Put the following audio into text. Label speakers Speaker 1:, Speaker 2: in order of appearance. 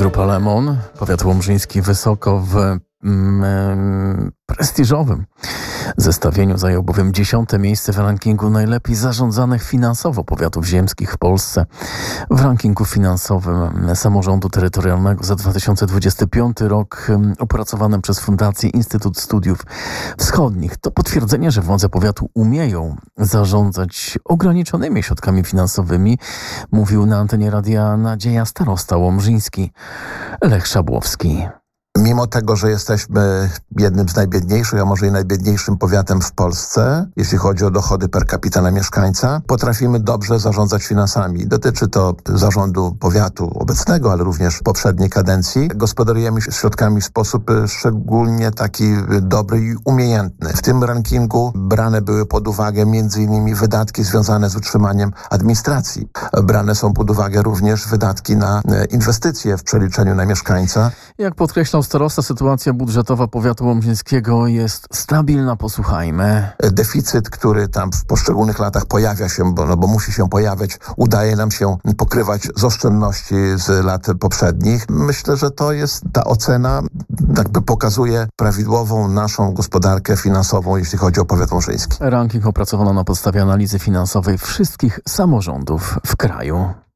Speaker 1: Grupa Lemon, powiat łomżyński, wysoko w prestiżowym zestawieniu zajął bowiem 10. miejsce w rankingu najlepiej zarządzanych finansowo powiatów ziemskich w Polsce. W rankingu finansowym samorządu terytorialnego za 2025 rok opracowanym przez Fundację Instytut Studiów Wschodnich. To potwierdzenie, że władze powiatu umieją zarządzać ograniczonymi środkami finansowymi, mówił na antenie Radia Nadzieja starosta łomżyński Lech Szabłowski.
Speaker 2: Mimo tego, że jesteśmy jednym z najbiedniejszych, a może i najbiedniejszym powiatem w Polsce, jeśli chodzi o dochody per capita na mieszkańca, potrafimy dobrze zarządzać finansami. Dotyczy to zarządu powiatu obecnego, ale również poprzedniej kadencji. Gospodarujemy środkami w sposób szczególnie taki dobry i umiejętny. W tym rankingu brane były pod uwagę m.in. wydatki związane z utrzymaniem administracji. Brane są pod uwagę również wydatki na inwestycje w przeliczeniu na mieszkańca.
Speaker 1: Jak podkreślał starosta, sytuacja budżetowa powiatu łomżyńskiego jest stabilna. Posłuchajmy.
Speaker 2: Deficyt, który tam w poszczególnych latach pojawia się, bo musi się pojawiać, udaje nam się pokrywać z oszczędności z lat poprzednich. Myślę, że to jest ta ocena, jakby pokazuje prawidłową naszą gospodarkę finansową, jeśli chodzi o powiat łomżyński.
Speaker 1: Ranking opracowano na podstawie analizy finansowej wszystkich samorządów w kraju.